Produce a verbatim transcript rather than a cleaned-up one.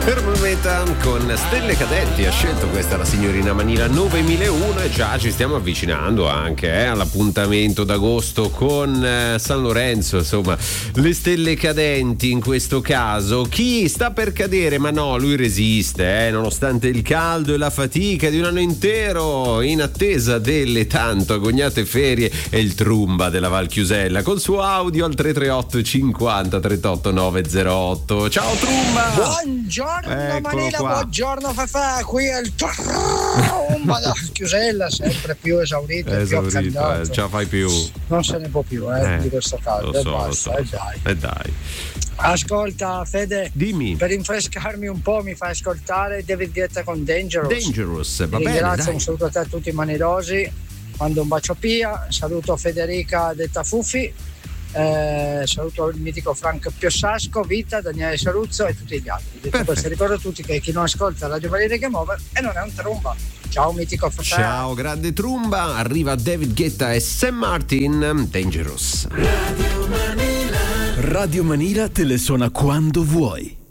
Metan con Stelle Cadenti ha scelto questa la signorina Manila novemilauno e già ci stiamo avvicinando anche eh, all'appuntamento d'agosto con eh, San Lorenzo, insomma le stelle cadenti in questo caso. Chi sta per cadere? Ma no, lui resiste eh, nonostante il caldo e la fatica di un anno intero in attesa delle tanto agognate ferie. È il Trumba della Val Chiusella col suo audio al tre tre otto cinquanta trentotto novecentotto. Ciao Trumba! Buongiorno Manila, qua. Buongiorno Fafà, qui è il Trumba da Chiusella, sempre più esaurito, esaurito più eh, ce la fai più, non se ne può più eh, eh, di questo caldo, lo so, e basta, lo so, e dai. e dai. Ascolta Fede, dimmi, per rinfrescarmi un po' mi fai ascoltare David Guetta con Dangerous. Dangerous, va bene. Ringrazio, dai. Un saluto a te, a tutti i manirosi, mando un bacio a Pia, saluto Federica detta Fuffi. Eh, saluto il mitico Frank Piossasco, Vita, Daniele Saluzzo e tutti gli altri. Detto questo, ricordo a tutti che chi non ascolta Radio Manila Game Over e non è un Trumba. Ciao mitico fratello. Ciao grande Trumba, arriva David Guetta e Sam Martin, Dangerous. Radio Manila. Radio Manila te le suona quando vuoi.